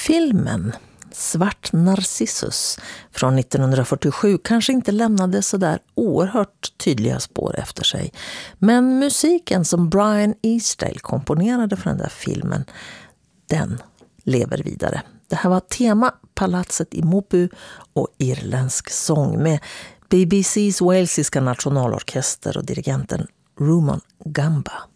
Filmen Svart Narcissus från 1947 kanske inte lämnade så där oerhört tydliga spår efter sig. Men musiken som Brian Eastdale komponerade för den där filmen, den lever vidare. Det här var tema Palatset i Mobu och irländsk sång med BBCs walesiska nationalorkester och dirigenten Ruman Gamba.